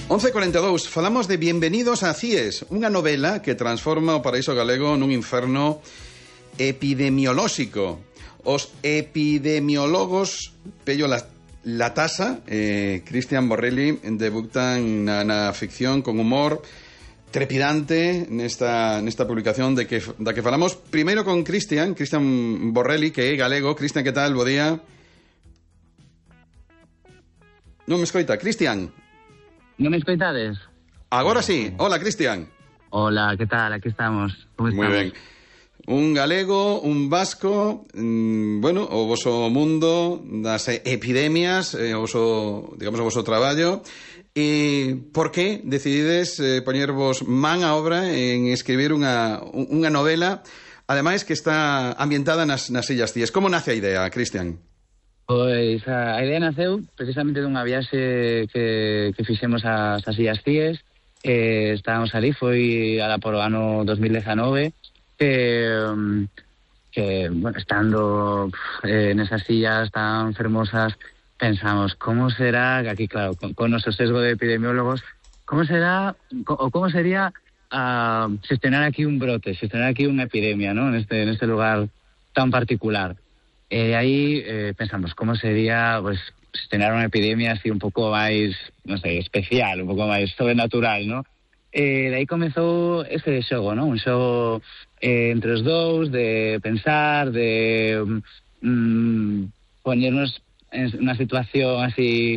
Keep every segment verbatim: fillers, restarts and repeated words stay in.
once e cuarenta e dous, falamos de Bienvenidos a Cies, unha novela que transforma o paraíso galego nun inferno epidemiolóxico. Os epidemiólogos, Pello Latasa, eh, Cristian Borrelli, debutan na, na ficción con humor trepidante nesta, nesta publicación de que, da que falamos. Primeiro con Cristian, Cristian Borrelli, que é galego. Cristian, que tal? Bo día. Non me escoita, Cristian. Non me escoitades? Agora sí. Hola, Cristian. Hola, que tal? Aquí estamos. Como estamos? Moi ben. Un galego, un vasco, mmm, bueno, o voso mundo das epidemias, eh, o voso, digamos, o voso traballo. E por que decidides eh, poñervos man a obra en escribir unha, unha novela, ademais que está ambientada nas, nas Illas Cíes? Como nace a idea, Cristian? Pois a, a idea naceu precisamente dunha viaxe que, que fixemos ás Illas Cíes. Eh, estábamos ali, foi ala por o ano dos mil dezanove, que, que bueno, estando eh, nesas illas tan fermosas, pensamos, ¿cómo será, aquí claro, con, con nuestro sesgo de epidemiólogos, cómo será, o cómo sería uh, gestionar aquí un brote, gestionar aquí una epidemia, ¿no? En este, en este lugar tan particular. Eh, aí eh, pensamos, ¿cómo sería, pues, gestionar unha epidemia así un pouco máis, non sei, especial, un pouco máis sobrenatural, ¿no? Eh, de aí comezou ese xogo, ¿no? Un xogo eh, entre os dous, de pensar, de mm, poñernos en una situación así,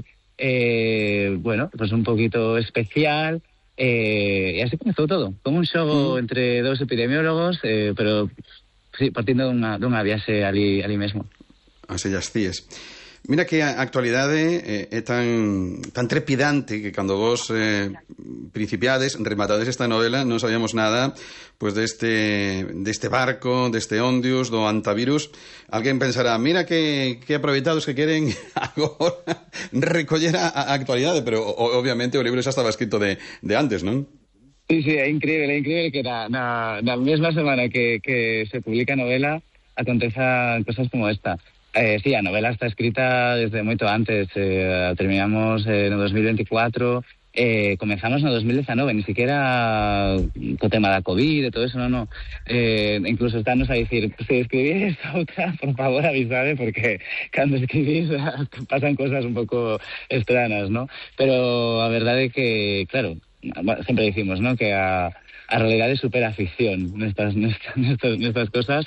eh, bueno, pues un poquito especial, eh, e así comezou todo, como un xogo mm. entre dous epidemiólogos, eh, pero sí, partindo dunha, dunha viaxe ali, ali mesmo. As Illas Cíes. Mira que a actualidade eh, é tan tan trepidante que cando vos eh, principiades, rematades esta novela, non sabíamos nada pois deste deste barco, deste Ondius, do antivirus. Alguén pensará, mira que, que aproveitados que queren agora recoller a, a actualidade, pero o, obviamente o libro xa estaba escrito de, de antes, non? Sí, sí, é increíble, é increíble que na, na, na mesma semana que, que se publica a novela acontezan cosas como esta. Eh, sí, a novela está escrita desde moito antes. Eh, terminamos eh, no dos mil veinticuatro, eh, comenzamos no dos mil dezanove, ni siquiera co tema da COVID e todo eso, no, no. Eh, incluso estános a dicir, se escribís outra, por favor avisade, porque cando escribís pasan cosas un pouco extrañas, ¿no? Pero a verdade é que, claro, sempre dicimos, ¿no?, que a, a realidade supera a ficción nestas, nestas, nestas, nestas cosas.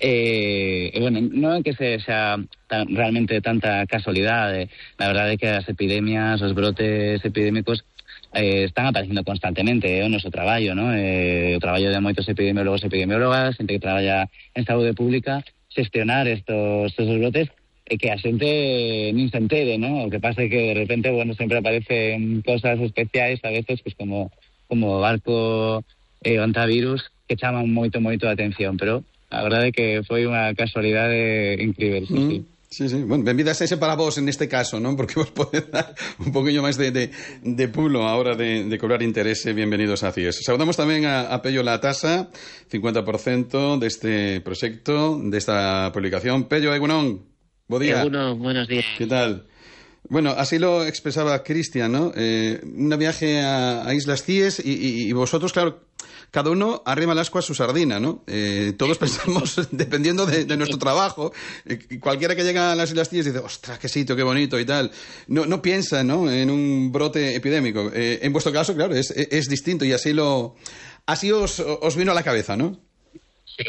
Eh, bueno, non é que se xa tan, realmente tanta casualidade. La verdade é que as epidemias, os brotes epidémicos eh, están aparecendo constantemente. É o noso traballo, ¿no? Eh, o traballo de moitos epidemiólogos e epidemiólogas, xente que traballa en saúde pública, xestionar estos, estos brotes e que a xente nin se entere, ¿no? O que pasa é que de repente, bueno, sempre aparecen cosas especiais a veces, pues como como o barco e eh, o antivirus, que chaman moito, moito a atención, pero a verdade é que foi unha casualidade incrível, sí, mm. sí. Sí, sí. Bueno, benvidas ese para vos en este caso, non? Porque vos pode dar un poquinho máis de, de, de pulo a hora de, de cobrar interese. Bienvenidos a Cies. Saudamos tamén a, a Pello Latasa, cincuenta por cento deste proxecto, desta publicación. Pello, egunon, bo día. Egunon, buenos días. Que tal? Bueno, así lo expresaba Cristian, ¿no? Eh, una viaje a, a Islas Cíes y, y, y vosotros, claro, cada uno arrima el ascua a su sardina, ¿no? Eh, todos pensamos, dependiendo de, de nuestro trabajo, eh, cualquiera que llega a las Islas Cíes dice, ostras, qué sitio, qué bonito y tal. No, no piensa, ¿no?, en un brote epidémico. Eh, en vuestro caso, claro, es, es distinto y así lo, así os, os vino a la cabeza, ¿no? Sí.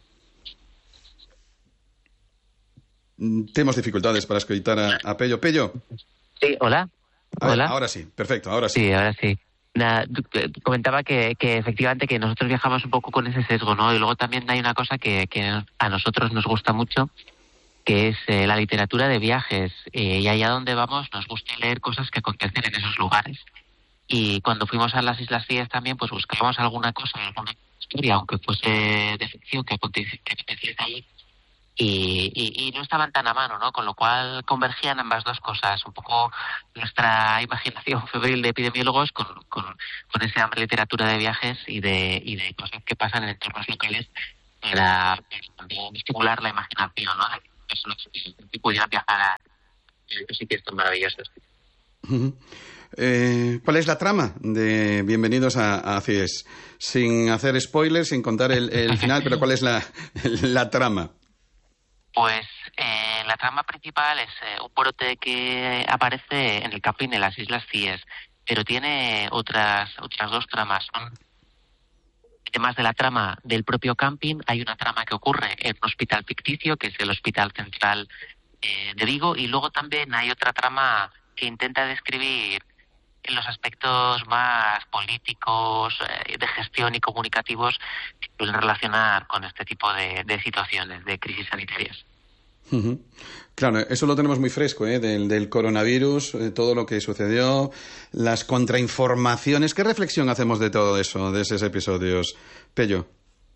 Temos dificultades para escoitar a, a Pello. Pello. Sí, hola. A hola. Ver, ahora sí, perfecto, ahora sí. Sí, ahora sí. Nada, comentaba que, que efectivamente que nosotros viajamos un poco con ese sesgo, ¿no? Y luego también hay una cosa que, que a nosotros nos gusta mucho, que es eh, la literatura de viajes. Eh, y allá donde vamos nos gusta leer cosas que acontecen en esos lugares. Y cuando fuimos a las Islas Cíes también, pues buscábamos alguna cosa, alguna historia, aunque fuese de ficción, que aconteciese ahí. Y, y, y no estaban tan a mano, ¿no? Con lo cual convergían ambas dos cosas, un poco nuestra imaginación febril de epidemiólogos con, con, con ese hambre de literatura de viajes y de, y de cosas que pasan en entornos locales para, para también estimular la imaginación, ¿no? De personas que, que pudieran viajar a sitios tan maravillosos. Uh-huh. Eh, ¿Cuál es la trama de Bienvenidos a, a CIES? Sin hacer spoilers, sin contar el, el final, pero ¿cuál es la, la trama? Pues eh, la trama principal es eh, un brote que aparece en el camping de las Islas Cíes, pero tiene otras otras dos tramas. Son además de la trama del propio camping, hay una trama que ocurre en un hospital ficticio, que es el Hospital Central eh, de Vigo, y luego también hay otra trama que intenta describir los aspectos más políticos, eh, de gestión y comunicativos que pueden relacionar con este tipo de, de situaciones, de crisis sanitarias. Uh-huh. Claro, eso lo tenemos muy fresco, ¿eh? Del, del coronavirus, eh, todo lo que sucedió, las contrainformaciones. ¿Qué reflexión hacemos de todo eso, de esos episodios, Pello?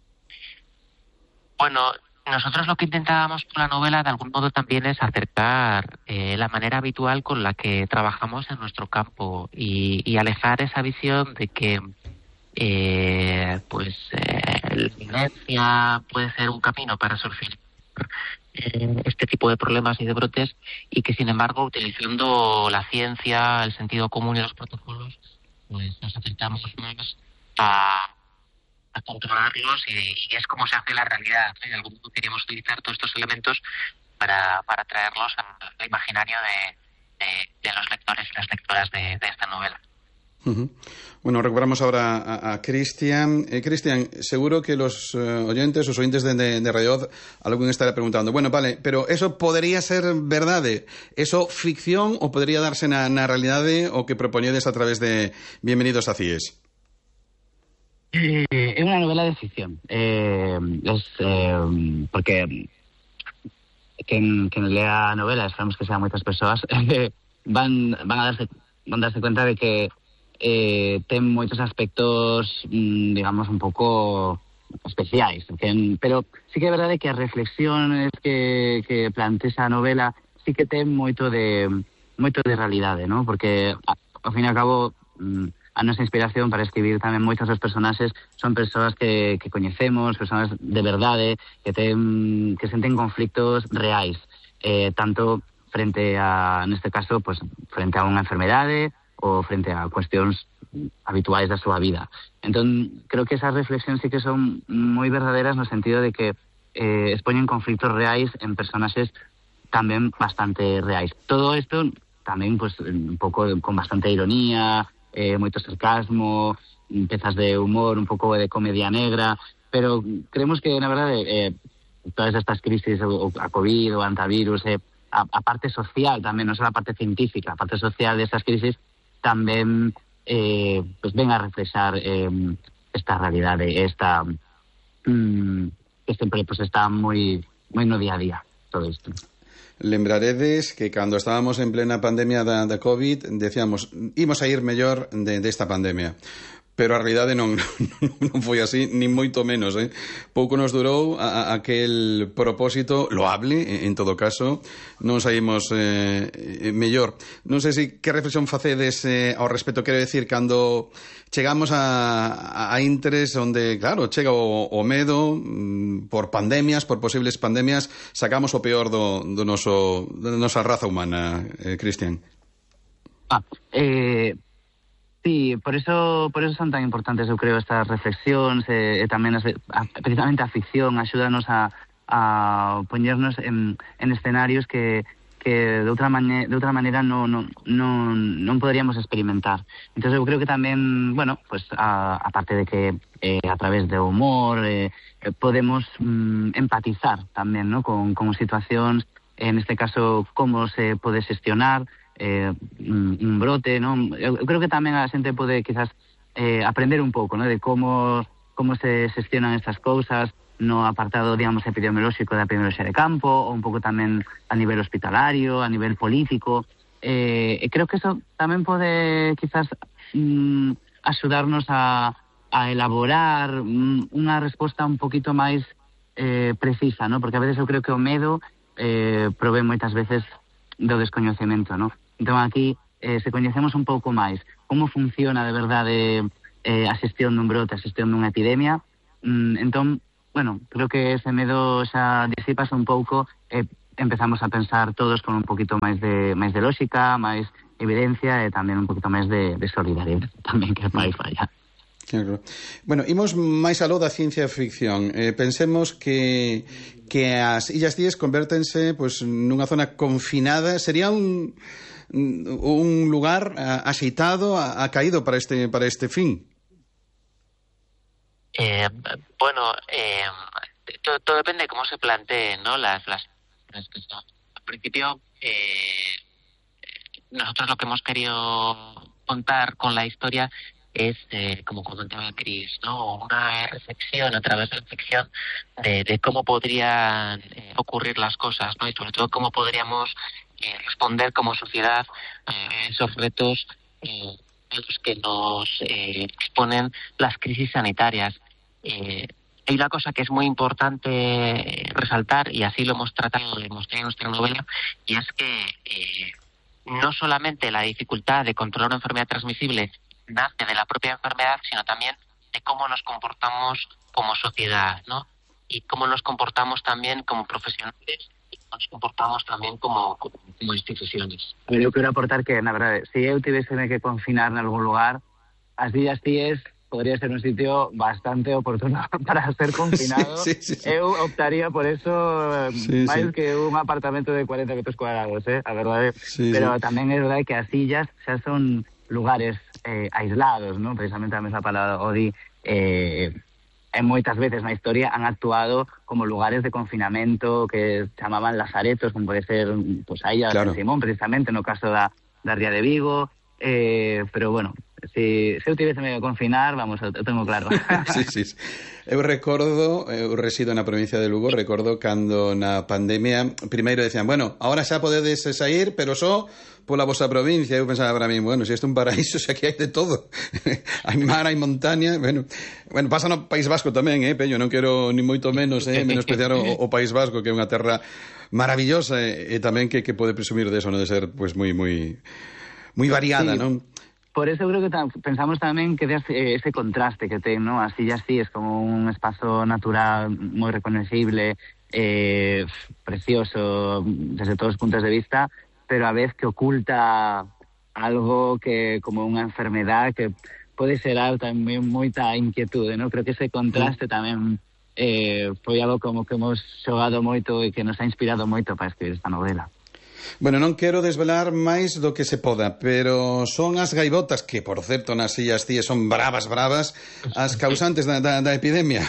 Bueno, nosotros lo que intentábamos con la novela de algún modo también es acercar eh, la manera habitual con la que trabajamos en nuestro campo y, y alejar esa visión de que eh, pues eh, la violencia puede ser un camino para solucionar eh, este tipo de problemas y de brotes, y que sin embargo, utilizando la ciencia, el sentido común y los protocolos, pues nos acercamos más a a controlarlos y, y es como se hace la realidad, ¿no? Y de algún modo queríamos utilizar todos estos elementos para, para traerlos al imaginario de, de, de los lectores y las lectoras de, de esta novela. Uh-huh. Bueno, recuperamos ahora a, a Cristian. Eh, Cristian, seguro que los eh, oyentes, los oyentes de, de, de Radio Oz, alguien estará preguntando, bueno, vale, pero eso podría ser verdad, eso ficción o podría darse na, na realidade o que propoñedes a través de Bienvenidos a CIES? Eh, es una novela de ficción. Eh, es eh, porque quien, quien lea novela, esperamos que sean muchas personas, eh, van van a darse van a darse cuenta de que eh, ten muchos aspectos, mm, digamos, un pouco especiais. Que, pero sí que é verdade que as reflexiones que, que plantea esa novela sí que ten moito de moito de realidade, ¿no? Porque ao fin e ao cabo mm, a nosa inspiración para escribir tamén moitos dos personaxes son persoas que, que coñecemos, persoas de verdade, que ten que senten conflictos reais, eh, tanto frente a, neste caso, pues, frente a unha enfermedade ou frente a cuestións habituais da súa vida. Entón, creo que esas reflexións sí que son moi verdaderas no sentido de que eh, expoñen conflictos reais en personaxes tamén bastante reais. Todo isto tamén, pues, un pouco con bastante ironía, eh, moito sarcasmo, pezas de humor, un pouco de comedia negra, pero creemos que, na verdade, eh, todas estas crisis, o, a COVID, o antivirus, eh, a, a parte social tamén, non só a parte científica, a parte social de estas crisis tamén eh, pues ven a reflexar eh, esta realidade, esta mm, que sempre pues, está moi moi no día a día todo isto. Lembraredes que cando estábamos en plena pandemia da, da COVID decíamos, imos a ir mellor de, desta pandemia, pero a realidade non, non foi así, ni moito menos, eh? Pouco nos durou a, a aquel propósito loable, en todo caso, non saímos eh, mellor. Non sei se que reflexión facedes eh, ao respecto, quero decir, cando chegamos a, a, a intres onde, claro, chega o, o medo mm, por pandemias, por posibles pandemias, sacamos o peor do, do noso, da nosa raza humana, eh, Cristian. Ah, eh... Sí, por eso por eso son tan importantes, eu creo, estas reflexións e, e tamén as, a, precisamente a ficción axúdanos a, a poñernos en, en escenarios que, que de outra maneira, de outra maneira non, non, non, non poderíamos experimentar. Entón eu creo que tamén, bueno, pues a, a parte de que eh, a través do humor eh, podemos mm, empatizar tamén, ¿no? con, con situacións, en este caso, como se pode xestionar Eh, un, un brote, ¿no? Eu, eu creo que tamén a xente pode quizás eh, aprender un pouco, ¿no? De como como se xestionan estas cousas no apartado, digamos, epidemiolóxico da epidemioloxía de campo, ou un pouco tamén a nivel hospitalario, a nivel político. Eh, e creo que eso tamén pode quizás mm, axudarnos a, a elaborar mm, unha resposta un poquito máis eh, precisa, ¿no? Porque a veces eu creo que o medo eh, prove moitas veces do descoñecemento, ¿no? Entón aquí, eh, se coñecemos un pouco máis como funciona de verdade eh, a xestión dun brote, a xestión dunha epidemia, mm, entón, bueno, creo que ese medo xa disipase un pouco e eh, empezamos a pensar todos con un poquito máis de máis de lógica, máis evidencia e tamén un poquito máis de, de solidaridade tamén que fai falla. Claro. Bueno, imos máis aló da ciencia ficción. Eh, pensemos que que as Illas Cíes convértense pois nunha zona confinada. Sería un un lugar axeitado, acaído para este para este fin. Eh, bueno, eh, todo, todo depende de cómo se planteen, ¿no? Las, las, las al principio, eh, nosotros lo que hemos querido contar con la historia es, eh, como comentaba Chris, ¿no? Una reflexión a través de la ficción de, de cómo podrían eh, ocurrir las cosas, ¿no? Y sobre todo cómo podríamos eh, responder como sociedad eh, a esos retos eh, a los que nos eh, exponen las crisis sanitarias. Eh, hay una cosa que es muy importante resaltar, y así lo hemos tratado de mostrar en nuestra novela, y es que eh, no solamente la dificultad de controlar una enfermedad transmisible nace de la propia enfermedad, sino también de cómo nos comportamos como sociedad, ¿no? Y cómo nos comportamos también como profesionales, y cómo nos comportamos también como, como, como instituciones. Eu quero aportar que, na verdade, se eu tivéseme que confinar en algún lugar, as Illas Cíes podría ser un sitio bastante oportuno para ser confinado. Sí, sí, sí, sí. Eu optaría por eso sí, máis sí. que un apartamento de cuarenta metros cuadrados, eh? A verdade. Sí, pero sí. tamén é verdade que as illas xa son lugares eh, aislados, ¿no? Precisamente a mesma palabra Odi, eh, en moitas veces na historia han actuado como lugares de confinamento que chamaban lazaretos, como pode ser pues, a illa claro. de Simón, precisamente, no caso da, da Ría de Vigo, eh, pero bueno, si, se eu tivese medio confinar, vamos, eu tengo claro. sí, sí, sí. Eu recordo, eu resido na provincia de Lugo, recordo cando na pandemia primeiro decían, bueno, ahora xa podedes sair, pero só pola vosa provincia. Eu pensaba para mí, bueno, se isto é un paraíso, xa que hai de todo. Hai mar, hai montaña, bueno, bueno, pasa no País Vasco tamén, eh, Peño, non quero ni moito menos, eh, menospreciar o, o País Vasco, que é unha terra maravillosa e, e tamén que, que pode presumir de eso, no de ser, pues, moi, moi, moi variada, sí. non? Por eso creo que tam, pensamos tamén que ese, ese contraste que ten, ¿no? As illas sí es como un espazo natural moi reconocible, eh, precioso desde todos os puntos de vista, pero a vez que oculta algo que como unha enfermedad que pode xerar tamén moita inquietude, ¿no? Creo que ese contraste tamén eh, foi algo como que hemos xogado moito e que nos ha inspirado moito para escribir esta novela. Bueno, non quero desvelar máis do que se poda, pero son as gaivotas, que, por certo, nas Illas Cíes son bravas, bravas, as causantes da, da, da epidemia.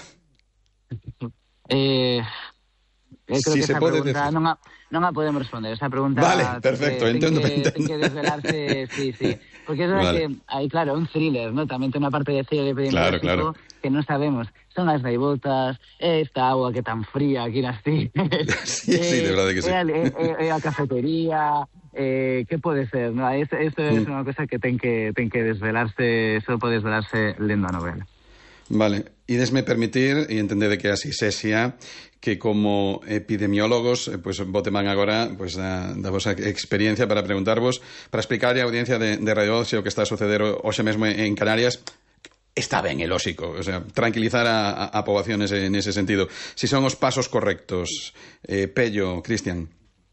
Eh... Eu creo si que se esa pode pregunta decir. non a, non a podemos responder. Esa pregunta vale, perfecto, ten entendo, que, entendo. ten que desvelarse, sí, sí. Porque es verdad vale. que hay, claro, un thriller, ¿no? Tamén ten unha parte de thriller epidemiológico claro, claro. que non sabemos. Son as gaivotas, esta agua que tan fría aquí nas Cíes. sí, sí, de verdade que sí. É a, a cafetería, eh, que pode ser, ¿no? Eso, eso mm. es unha cosa que ten que ten que desvelarse, eso pode desvelarse lendo a novela. Vale, e desme permitir e entendede que así sexa que como epidemiólogos pues, boteman agora pues, da, da vosa experiencia para preguntarvos, para explicar a audiencia de, de Radio Ocio o que está a suceder hoxe mesmo en Canarias. Está ben, é lóxico, o sea, tranquilizar a, a, a poboación nese, nese sentido. Si son os pasos correctos. Eh, Pello, Cristian.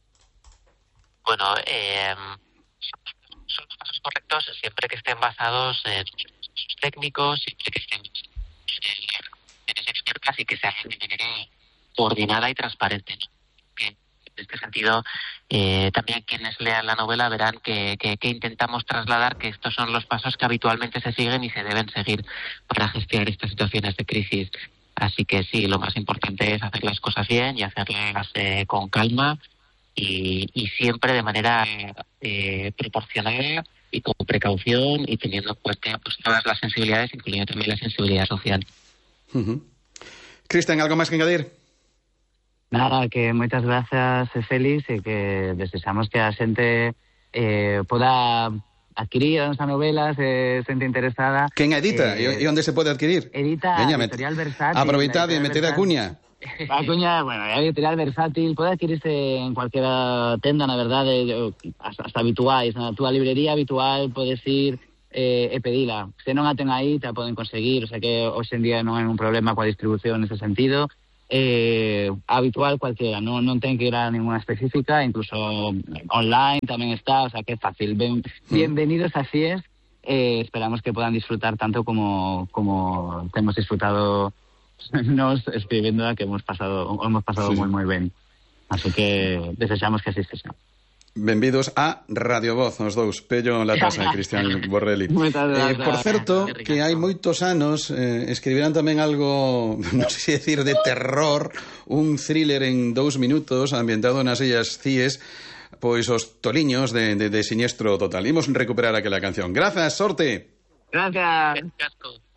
Bueno, eh, son los pasos correctos siempre que estén basados en técnicos, siempre que estén en expertas y que se hagan de manera coordinada y transparente, ¿no? Que en este sentido eh, también quienes lean la novela verán que, que, que intentamos trasladar que estos son los pasos que habitualmente se siguen y se deben seguir para gestionar estas situaciones de crisis. Así que sí, lo más importante es hacer las cosas bien y hacerlas eh, con calma y, y siempre de manera eh, proporcionada y con precaución y teniendo en cuenta pues, todas las sensibilidades, incluyendo también la sensibilidad social. Uh-huh. Cristian, ¿algo más que añadir? Nada, que moitas grazas, Félix, e que desexamos que a xente eh, poda adquirir a nosa novela, se sente interesada. Quen edita? Eh, e onde se pode adquirir? Edita Veña, a Editorial Versátil. Aproveitade e meted a cuña. A cuña, bueno, a Editorial Versátil pode adquirirse en cualquiera tenda, na verdade, hasta, hasta habituais, na túa librería habitual podes ir eh, e pedila. Se non a ten aí, te a poden conseguir, o sea que hoxe en día non hai un problema coa distribución nese sentido. eh, habitual cualquiera, non, non ten que ir a ninguna específica, incluso online tamén está, o sea que é fácil. Ben, bienvenidos a CIES, eh, esperamos que puedan disfrutar tanto como, como hemos disfrutado nos escribiendo, que hemos pasado, hemos pasado sí. moi moi ben. Así que desexamos que así se xa. Benvidos a Radio Voz, os dous, Pello Latasa e Cristian Borrelli. Eh, por certo, que hai moitos anos eh, escribirán tamén algo, non sei decir, de terror, un thriller en dous minutos ambientado nas illas Cíes, pois os toliños de, de, de Siniestro Total. Imos recuperar aquela canción. Grazas, sorte. Gracias.